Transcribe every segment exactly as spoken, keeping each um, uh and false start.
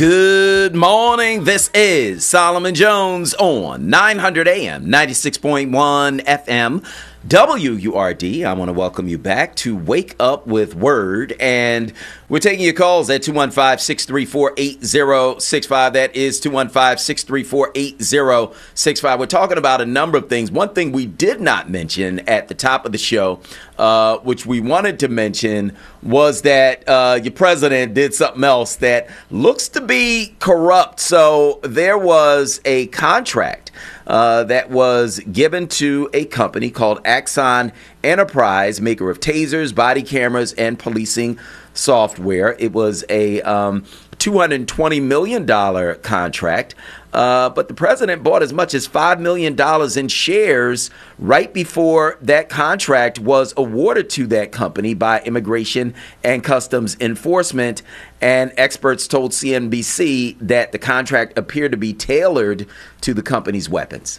Good morning. This is Solomon Jones on nine hundred A M, ninety-six point one F M, W U R D. I want to welcome you back to Wake Up with Word, and we're taking your calls at two one five, six three four, eight zero six five. That is two one five, six three four, eight zero six five. We're talking about a number of things. One thing we did not mention at the top of the show, uh, which we wanted to mention, was that uh, your president did something else that looks to be corrupt. So there was a contract uh, that was given to a company called Axon Enterprise, maker of tasers, body cameras, and policing software. It was a um, two hundred twenty million dollars contract, uh, but the president bought as much as five million dollars in shares right before that contract was awarded to that company by Immigration and Customs Enforcement. And experts told C N B C that the contract appeared to be tailored to the company's weapons.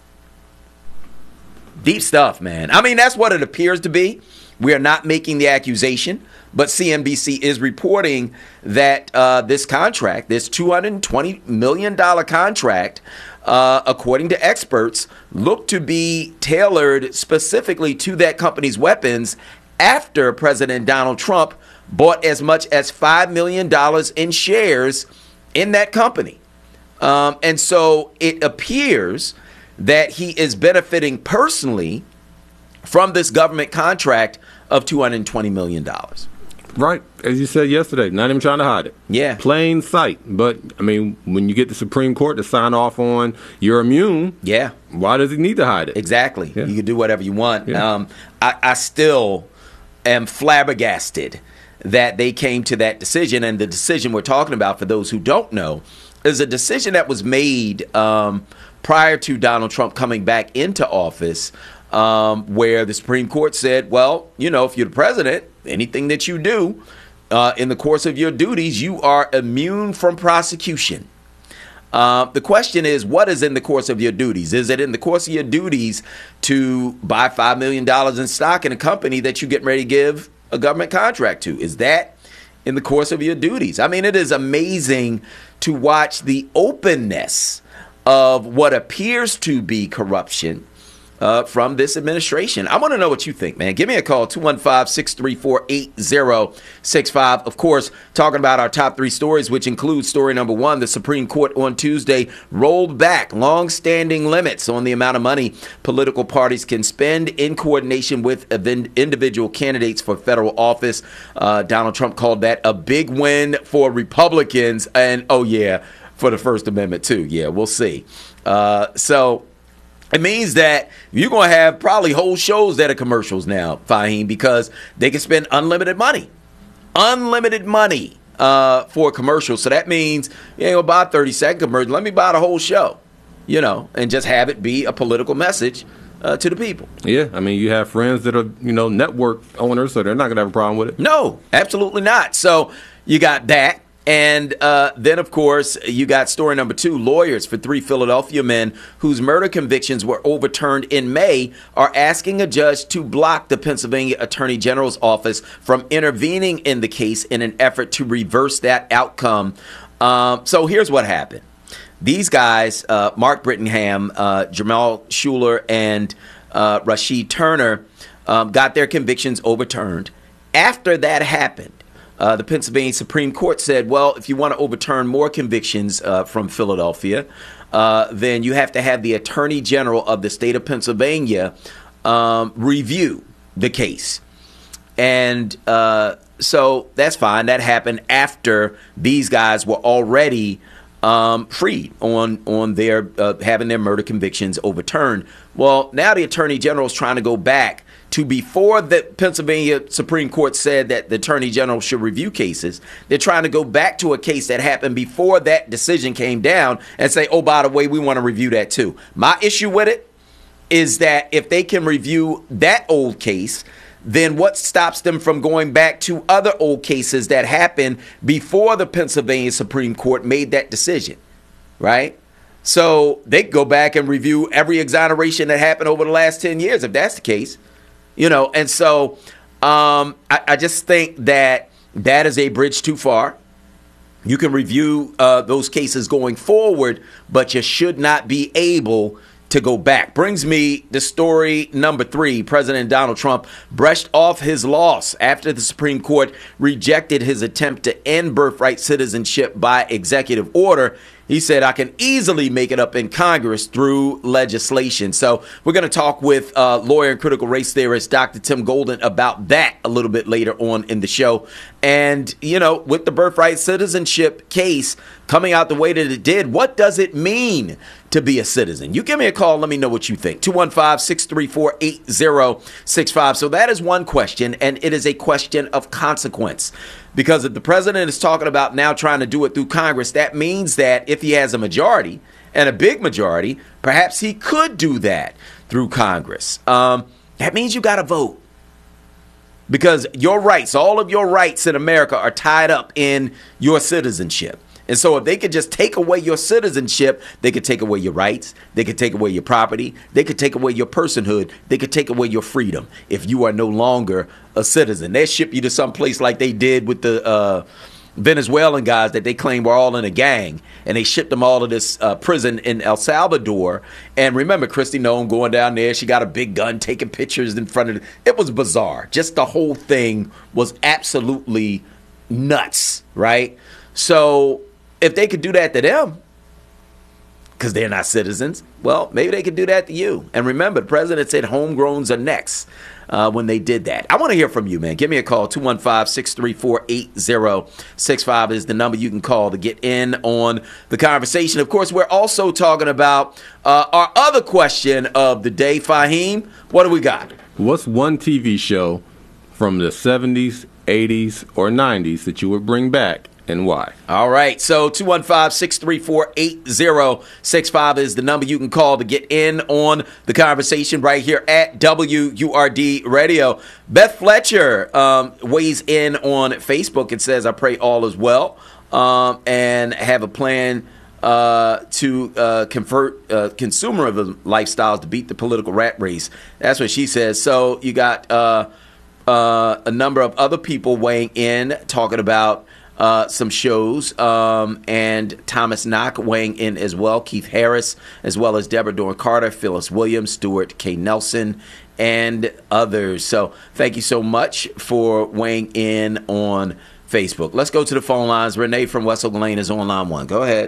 Deep stuff, man. I mean, that's what it appears to be. We are not making the accusation, but C N B C is reporting that uh, this contract, this two hundred twenty million dollars contract, uh, according to experts, looked to be tailored specifically to that company's weapons after President Donald Trump bought as much as five million dollars in shares in that company. Um, and so it appears that he is benefiting personally from this government contract of two hundred twenty million dollars. Right. As you said yesterday, not even trying to hide it. Yeah. Plain sight. But, I mean, when you get the Supreme Court to sign off on you're immune, yeah, why does he need to hide it? Exactly. Yeah. You can do whatever you want. Yeah. Um, I, I still am flabbergasted that they came to that decision. And the decision we're talking about, for those who don't know, is a decision that was made um, prior to Donald Trump coming back into office, um, where the Supreme Court said, well, you know, if you're the president, anything that you do uh, in the course of your duties, you are immune from prosecution. Uh, the question is, what is in the course of your duties? Is it in the course of your duties to buy five million dollars in stock in a company that you're getting ready to give a government contract to? Is that in the course of your duties? I mean, it is amazing to watch the openness of what appears to be corruption Uh, from this administration. I want to know what you think, man. Give me a call, two one five, six three four, eight zero six five. Of course, talking about our top three stories, which include story number one, the Supreme Court on Tuesday rolled back long-standing limits on the amount of money political parties can spend in coordination with individual candidates for federal office. Uh, Donald Trump called that a big win for Republicans. And, oh, yeah, for the First Amendment, too. Yeah, we'll see. Uh, so... It means that you're going to have probably whole shows that are commercials now, Fahim, because they can spend unlimited money. Unlimited money uh, for commercials. So that means you ain't going to buy a thirty-second commercial. Let me buy the whole show, you know, and just have it be a political message uh, to the people. Yeah, I mean, you have friends that are, you know, network owners, so they're not going to have a problem with it. No, absolutely not. So you got that. And uh, then, of course, you got story number two. Lawyers for three Philadelphia men whose murder convictions were overturned in May are asking a judge to block the Pennsylvania Attorney General's office from intervening in the case in an effort to reverse that outcome. Um, so here's what happened. These guys, uh, Mark Brittingham, uh, Jamal Shuler, and uh, Rashid Turner, um, got their convictions overturned. After that happened, Uh, the Pennsylvania Supreme Court said, well, if you want to overturn more convictions uh, from Philadelphia, uh, then you have to have the Attorney General of the state of Pennsylvania um, review the case. And uh, so that's fine. That happened after these guys were already um, freed on, on their uh, having their murder convictions overturned. Well, now the Attorney General is trying to go back to before the Pennsylvania Supreme Court said that the Attorney General should review cases. They're trying to go back to a case that happened before that decision came down and say, oh, by the way, we want to review that too. My issue with it is that if they can review that old case, then what stops them from going back to other old cases that happened before the Pennsylvania Supreme Court made that decision, right? So they can go back and review every exoneration that happened over the last ten years, if that's the case. You know, and so um, I, I just think that that is a bridge too far. You can review uh, those cases going forward, but you should not be able to go back. Brings me to story number three. President Donald Trump brushed off his loss after the Supreme Court rejected his attempt to end birthright citizenship by executive order. He said, I can easily make it up in Congress through legislation. So we're going to talk with uh, lawyer and critical race theorist Doctor Tim Golden about that a little bit later on in the show. And, you know, with the birthright citizenship case coming out the way that it did, what does it mean to be a citizen? You give me a call. Let me know what you think. two one five, six three four, eight zero six five. So that is one question, and it is a question of consequence. Because if the president is talking about now trying to do it through Congress, that means that if he has a majority and a big majority, perhaps he could do that through Congress. Um, that means you got to vote. Because your rights, all of your rights in America are tied up in your citizenship. And so if they could just take away your citizenship, they could take away your rights. They could take away your property. They could take away your personhood. They could take away your freedom if you are no longer a citizen. They ship you to some place like they did with the uh, Venezuelan guys that they claim were all in a gang. And they shipped them all to this uh, prison in El Salvador. And remember, Kristi Noem going down there. She got a big gun taking pictures in front of it. It was bizarre. Just the whole thing was absolutely nuts, right? So if they could do that to them, because they're not citizens, well, maybe they could do that to you. And remember, the president said homegrowns are next uh, when they did that. I want to hear from you, man. Give me a call. two one five, six three four, eight zero six five is the number you can call to get in on the conversation. Of course, we're also talking about uh, our other question of the day. Fahim, what do we got? What's one T V show from the seventies, eighties, or nineties that you would bring back? And why? All right. So two one five, six three four, eight zero six five is the number you can call to get in on the conversation right here at W U R D Radio. Beth Fletcher um, weighs in on Facebook and says, I pray all is well um, and have a plan uh, to uh, convert uh, consumerism lifestyles to beat the political rat race. That's what she says. So you got uh, uh, a number of other people weighing in talking about Uh, some shows, um, and Thomas Knock weighing in as well, Keith Harris, as well as Deborah Dorn Carter, Phyllis Williams, Stuart K. Nelson, and others. So thank you so much for weighing in on Facebook. Let's go to the phone lines. Renee from West Oak Lane is on line one. Go ahead.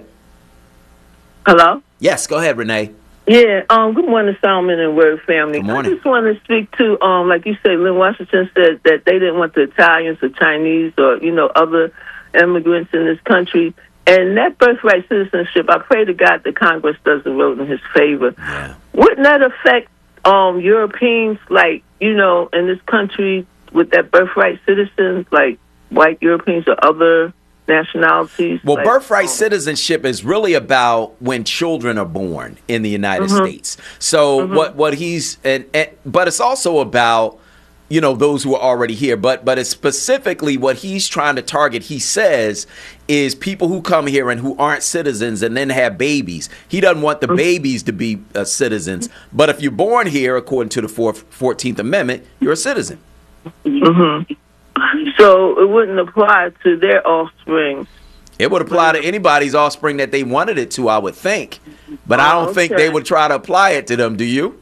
Hello? Yes, go ahead, Renee. Yeah, um, good morning, Solomon and Word family. Good morning. I just want to speak to, um, like you said, Lynn Washington said that they didn't want the Italians or Chinese or, you know, other immigrants in this country. And that birthright citizenship, I pray to God that Congress doesn't vote in his favor. Yeah. Wouldn't that affect um, Europeans, like, you know, in this country with that birthright citizens, like white Europeans or other nationalities? Well, like, birthright um, citizenship is really about when children are born in the United mm-hmm. States. So mm-hmm. what what he's and, and but it's also about, you know, those who are already here. But but it's specifically what he's trying to target, he says, is people who come here and who aren't citizens and then have babies. He doesn't want the mm-hmm. babies to be uh, citizens. But if you're born here, according to the fourteenth Amendment, you're a citizen. Mm-hmm. So it wouldn't apply to their offspring. It would apply to anybody's offspring that they wanted it to, I would think. But I don't oh, okay. think they would try to apply it to them. Do you?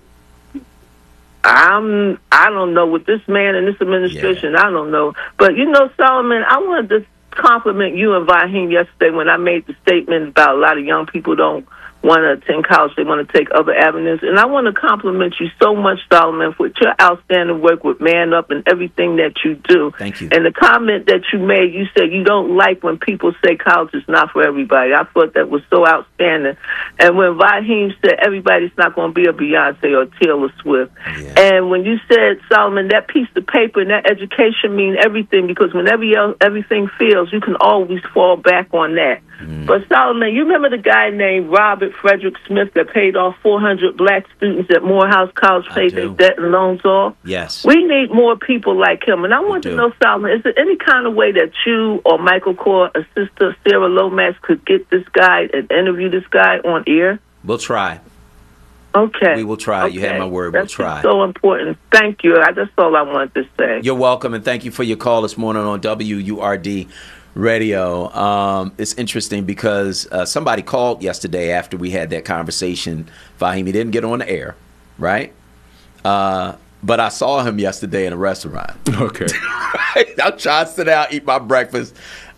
I'm, I don't know. With this man and this administration, yeah. I don't know. But, you know, Solomon, I wanted to compliment you and Vaheem yesterday when I made the statement about a lot of young people don't want to attend college. They want to take other avenues. And I want to compliment you so much, Solomon, for your outstanding work with Man Up and everything that you do. Thank you. And the comment that you made, you said you don't like when people say college is not for everybody. I thought that was so outstanding. And when Vaheem said everybody's not going to be a Beyonce or Taylor Swift. Yeah. And when you said, Solomon, that piece of paper and that education mean everything, because whenever else, everything fails, you can always fall back on that. Mm. But Solomon, you remember the guy named Robert Frederick Smith that paid off four hundred black students at Morehouse College, paid their debt and loans off? Yes. We need more people like him. And I want to know, Solomon, is there any kind of way that you or Michael Kors, or Sister Sarah Lomax could get this guy and interview this guy on air? We'll try. Okay. We will try. Okay. You have my word. We'll That's try. so important. Thank you. That's all I wanted to say. You're welcome, and thank you for your call this morning on W U R D radio. Um, it's interesting because uh, somebody called yesterday after we had that conversation. Fahim, he didn't get on the air, right? Uh, but I saw him yesterday in a restaurant. Okay. I'm trying to sit down, eat my breakfast.